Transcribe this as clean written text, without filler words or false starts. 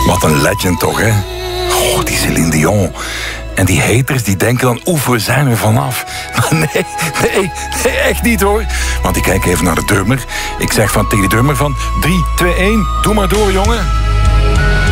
Wat een legend toch, hè? Oh, die Céline Dion. En die haters die denken dan, oef, we zijn er vanaf. Maar nee, echt niet hoor. Want ik kijk even naar de drummer. Ik zeg tegen de drummer van 3, 2, 1, doe maar door jongen.